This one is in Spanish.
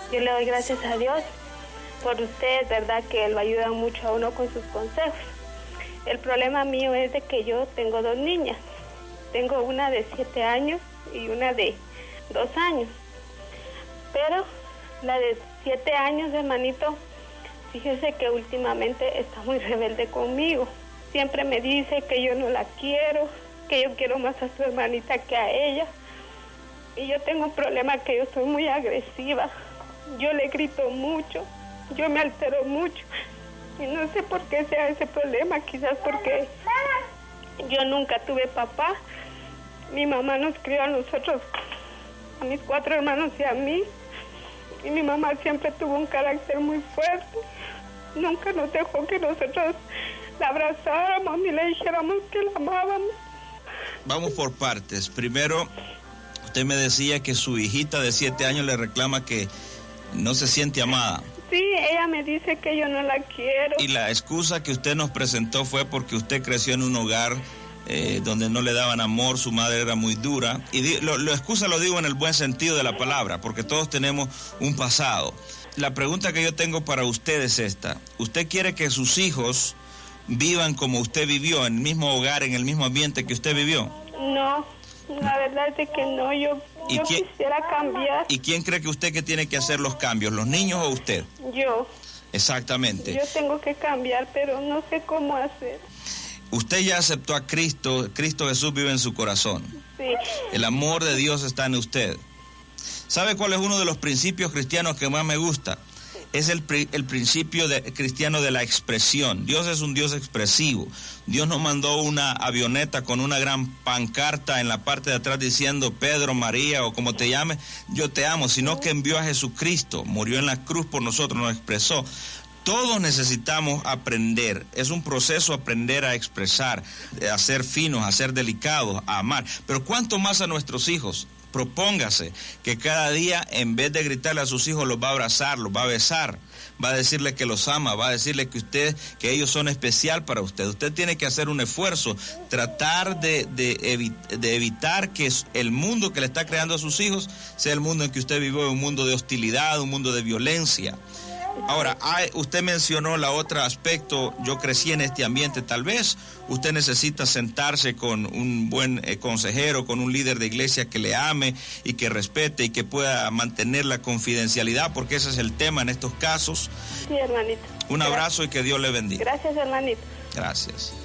Yo le doy gracias a Dios por usted, ¿verdad? Que Él lo ayuda mucho a uno con sus consejos. El problema mío es de que yo tengo 2 niñas. Tengo una de 7 años y una de 2 años. Pero la de 7 años, hermanito, fíjese que últimamente está muy rebelde conmigo. Siempre me dice que yo no la quiero, que yo quiero más a su hermanita que a ella. Y yo tengo un problema que yo soy muy agresiva. Yo le grito mucho, yo me altero mucho. Y no sé por qué sea ese problema, quizás porque yo nunca tuve papá. Mi mamá nos crió a nosotros, a mis 4 hermanos y a mí. Y mi mamá siempre tuvo un carácter muy fuerte. Nunca nos dejó que nosotros la abrazáramos ni le dijéramos que la amábamos. Vamos por partes. Primero, usted me decía que su hijita de 7 años le reclama que no se siente amada. Sí, ella me dice que yo no la quiero. Y la excusa que usted nos presentó fue porque usted creció en un hogar donde no le daban amor, su madre era muy dura. Y lo excusa lo digo en el buen sentido de la palabra, porque todos tenemos un pasado. La pregunta que yo tengo para usted es esta. ¿Usted quiere que sus hijos vivan como usted vivió, en el mismo hogar, en el mismo ambiente que usted vivió? No, la verdad es que no, yo quisiera cambiar. ¿Y quién cree que usted que tiene que hacer los cambios, los niños o usted? Yo. Exactamente. Yo tengo que cambiar, pero no sé cómo hacer. Usted ya aceptó a Cristo, Cristo Jesús vive en su corazón. Sí. El amor de Dios está en usted. ¿Sabe cuál es uno de los principios cristianos que más me gusta? Es el principio cristiano de la expresión. Dios es un Dios expresivo. Dios no mandó una avioneta con una gran pancarta en la parte de atrás diciendo Pedro, María o como te llames, yo te amo, sino que envió a Jesucristo, murió en la cruz por nosotros, nos expresó. Todos necesitamos aprender, es un proceso aprender a expresar, a ser finos, a ser delicados, a amar, pero cuánto más a nuestros hijos. Propóngase que cada día, en vez de gritarle a sus hijos, los va a abrazar, los va a besar, va a decirle que los ama, va a decirle que ellos son especial para usted. Usted tiene que hacer un esfuerzo, tratar de evitar que el mundo que le está creando a sus hijos sea el mundo en que usted vive, un mundo de hostilidad, un mundo de violencia. Ahora, usted mencionó el otro aspecto, yo crecí en este ambiente, tal vez usted necesita sentarse con un buen consejero, con un líder de iglesia que le ame y que respete y que pueda mantener la confidencialidad, porque ese es el tema en estos casos. Sí, hermanito. Un abrazo y que Dios le bendiga. Gracias, hermanito. Gracias.